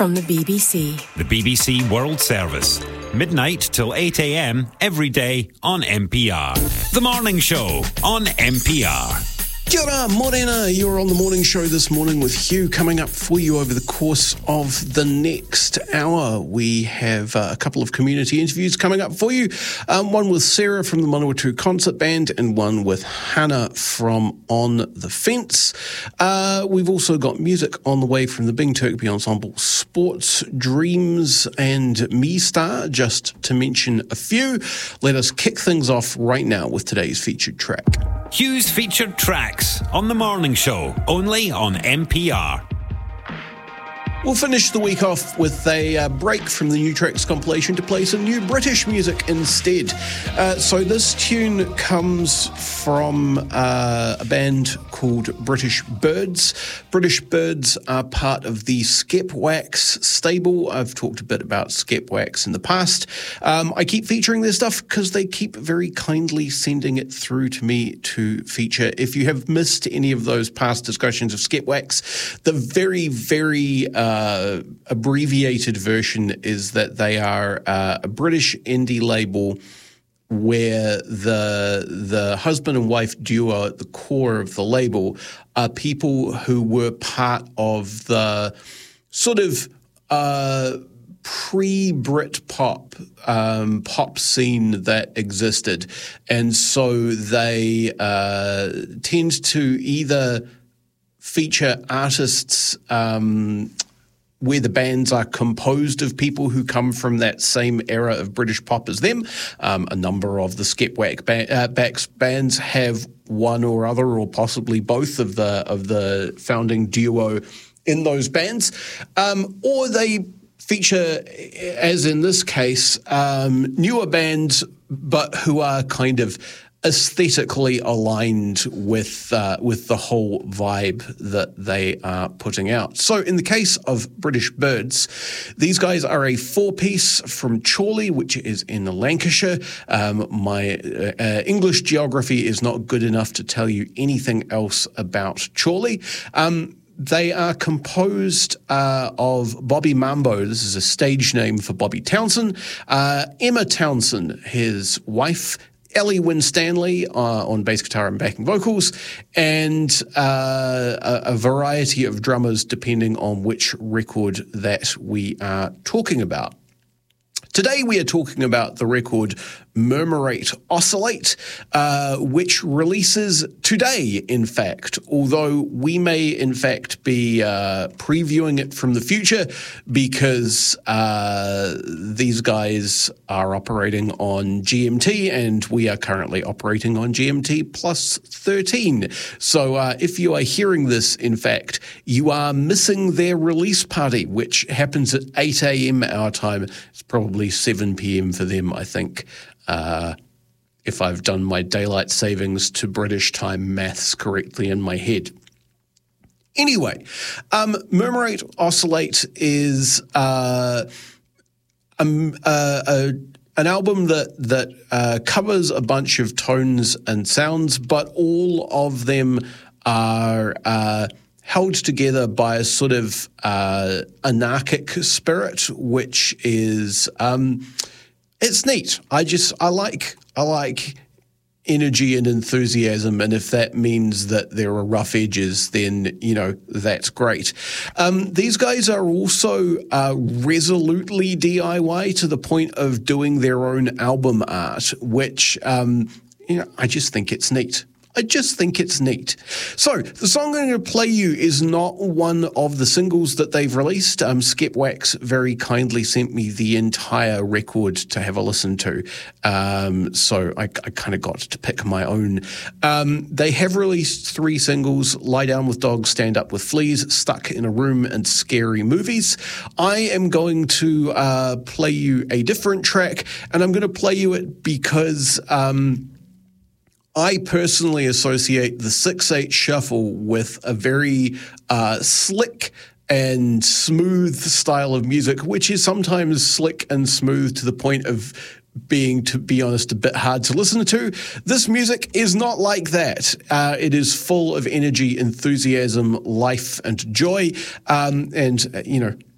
from the BBC. The BBC World Service. Midnight till 8 a.m. every day on NPR. The Morning Show on NPR. Kia ora, morena. You're on the morning show this morning with Hugh. Coming up for you over the course of the next hour, we have a couple of community interviews coming up for you. One with Sarah from the Manawatu Concert Band and one with Hannah from On the Fence. We've also got music on the way from the Bing Turkby Ensemble, Sports, Dreams and Me Star, just to mention a few. Let us kick things off right now with today's featured track. Hugh's featured tracks on The Morning Show, only on NPR. We'll finish the week off with a break from the New Tracks compilation to play some new British music instead. So this tune comes from a band called British Birds. British Birds are part of the Skepwax stable. I've talked a bit about Skepwax in the past. I keep featuring their stuff because they keep very kindly sending it through to me to feature. If you have missed any of those past discussions of Skepwax, the very, very abbreviated version is that they are a British indie label where the husband and wife duo at the core of the label are people who were part of the sort of pre-Brit pop scene that existed. And so they tend to either feature artists where the bands are composed of people who come from that same era of British pop as them. A number of the Skepwax bands have one or other, or possibly both of the founding duo in those bands, or they feature, as in this case, newer bands, but who are kind of aesthetically aligned with the whole vibe that they are putting out. So in the case of British Birds, these guys are a four-piece from Chorley, which is in Lancashire. My English geography is not good enough to tell you anything else about Chorley. They are composed of Bobby Mambo. This is a stage name for Bobby Townsend. Emma Townsend, his wife, Ellie Winstanley on bass guitar and backing vocals, and a variety of drummers depending on which record that we are talking about. Today we are talking about the record Murmurate Oscillate, which releases today, in fact, although we may, in fact, be previewing it from the future because these guys are operating on GMT and we are currently operating on GMT plus 13. So if you are hearing this, in fact, you are missing their release party, which happens at 8 a.m. our time. It's probably 7 p.m. for them, I think. If I've done my daylight savings to British time maths correctly in my head. Anyway, Murmurate Oscillate is an album that covers a bunch of tones and sounds, but all of them are held together by a sort of anarchic spirit, which is it's neat. I like energy and enthusiasm, and if that means that there are rough edges, then, you know, that's great. These guys are also resolutely DIY to the point of doing their own album art, which, I just think it's neat. So, the song I'm going to play you is not one of the singles that they've released. Skepwax very kindly sent me the entire record to have a listen to. So I kind of got to pick my own. They have released 3 singles: Lie Down with Dogs, Stand Up with Fleas, Stuck in a Room, and Scary Movies. I am going to play you a different track, and I'm going to play you it because I personally associate the 6/8 shuffle with a very slick and smooth style of music, which is sometimes slick and smooth to the point of being, to be honest, a bit hard to listen to. This music is not like that. It is full of energy, enthusiasm, life, and joy. And,